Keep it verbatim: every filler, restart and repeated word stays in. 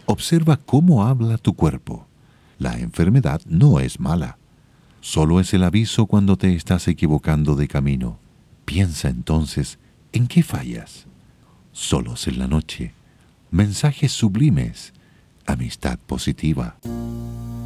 Observa cómo habla tu cuerpo. La enfermedad no es mala. Solo es el aviso cuando te estás equivocando de camino. Piensa entonces en qué fallas. Solos en la noche. Mensajes sublimes. Amistad positiva.